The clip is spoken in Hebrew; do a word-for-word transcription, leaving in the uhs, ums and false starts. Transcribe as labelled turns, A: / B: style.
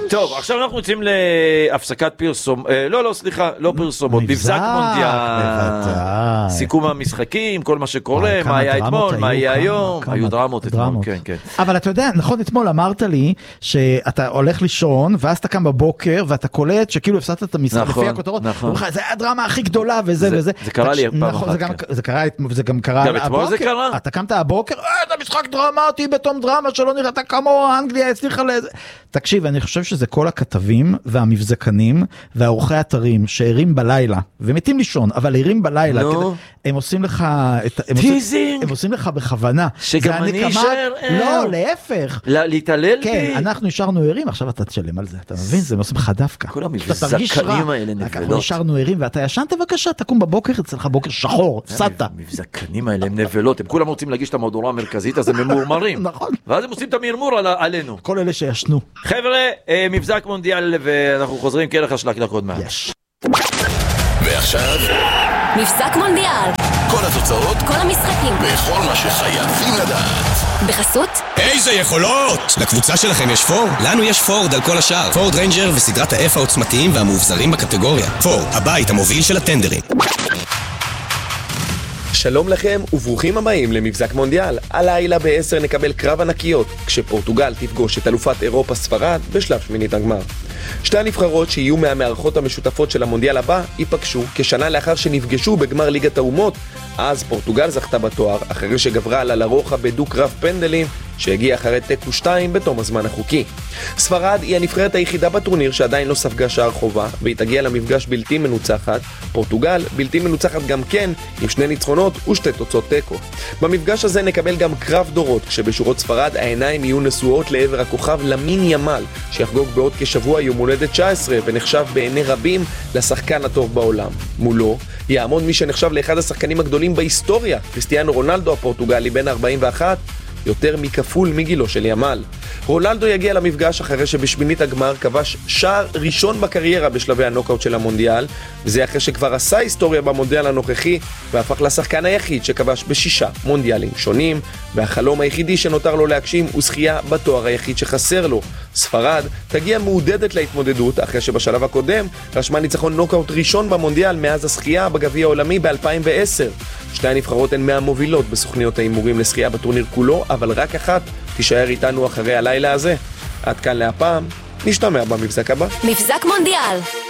A: טוב, עכשיו אנחנו יוצאים להפסקת פרסום, לא, לא, סליחה, לא פרסומות, מבזק מונדיאל, סיכום המשחקים, כל מה שקורה, מה היה אתמול, מה היה היום, היו דרמות אתמול, כן, כן.
B: אבל אתה יודע, נכון, אתמול אמרת לי שאתה הולך לישון, ואז אתה קם בבוקר, ואתה קולט שכאילו הפסדת את המשחק לפי הכותרות, זה היה הדרמה הכי גדולה וזה וזה.
A: זה קרה לי פעם אחת.
B: זה גם קרה הבוקר, אתה קמת הבוקר, זה משחק דרמטי בתום דרמה שלא נראתה כמו אנגליה הצליחה לזה. תקשיב, אני חושב שזה כל הכתבים והמבזקנים והעורכי אתרים שערים בלילה, ומתים לישון, אבל ערים בלילה, הם עושים לך, הם עושים לך בכוונה.
A: שגם אני אשאר...
B: לא, להפך.
A: להתעלל בי.
B: כן, אנחנו השארנו ערים, עכשיו אתה תשלם על זה, אתה מבין? זה עושים לך דווקא.
A: כל המבזקנים האלה נבלות.
B: אנחנו השארנו ערים, ואתה ישנת בבקשה, תקום בבוקר, אצלך בוקר שחור, סטה.
A: המבזקנים האלה הם נבלות, הם כולם רוצים להגיש את המהדורה המרכזית, אז הם ממורמרים.
B: נכון.
A: ואז הם עושים את המרמור עלינו.
B: כל אלה שישנו.
A: חבר'ה, מבזק מונדיאל, ואנחנו חוזרים כלך שלק דקות מעט.
B: יש.
C: ועכשיו
D: מבזק מונדיאל,
C: כל התוצאות,
D: כל המשחקים
C: וכל מה שחייבים לדעת
D: בחסות
E: איזה יכולות! לקבוצה שלכם יש פורד? לנו יש פורד על כל השאר. פורד ריינג'ר וסדרת ה-F העוצמתיים והמאובזרים בקטגוריה. פורד, הבית המוביל של הטנדרים.
F: שלום לכם וברוכים הבאים למבזק מונדיאל. הלילה בעשר נקבל קרב ענקיות, כשפורטוגל תפגוש את אלופת אירופה ספרד בשלב שמינית הגמר. שתי הנבחרות שיהיו מהמערכות המשותפות של המונדיאל הבא ייפגשו כשנה לאחר שנפגשו בגמר ליגת האומות. אז פורטוגל זכתה בתואר אחרי שגברה על הלרוחה בדוק רב פנדלים שהגיע אחרי תיקו שתיים בתום הזמן החוקי. ספרד היא הנבחרת היחידה בטורניר שעדיין לא ספגה שער חובה, והיא תגיע למפגש בלתי מנוצחת. פורטוגל בלתי מנוצחת גם כן, עם שני ניצחונות ושתי תוצאות תיקו. במפגש הזה נקבל גם קרב דורות, כשבשורות ספרד העיניים יהיו נשואות לעבר הכוכב למין ימל, שיחגוג בעוד כשבוע יום הולדת תשע עשרה ונחשב בעיני רבים לשחקן הטוב בעולם. מולו יעמוד מי שנחשב לאחד השחקנים הגדולים בהיסטוריה, קריסטיאנו רונלדו הפורטוגלי בן ארבעים ואחת, יותר מכפול מגילו של ימל. רונלדו יגיע למפגש אחרי שבשמינית הגמר כבש שער ראשון בקריירה בשלבי הנוקאוט של המונדיאל, וזה אחרי שכבר עשה היסטוריה במונדיאל הנוכחי והפך לשחקן היחיד שכבש בשישה מונדיאלים שונים, והחלום היחידי שנותר לו להגשים הוא זכייה בתואר היחיד שחסר לו. ספרד תגיע מעודדת להתמודדות אחרי שבשלב הקודם רשמה ניצחון נוקאוט ראשון במונדיאל מאז הזכייה בגביע העולמי ב-אלפיים ועשר. שתי הנבחרות הן מהמובילות בסוכניות ההימורים לזכייה בטורניר כולו, אבל רק אחת תישאר איתנו אחרי הלילה הזה. עד כאן להפעם, נשתמע במבזק הבא.
D: מבזק מונדיאל.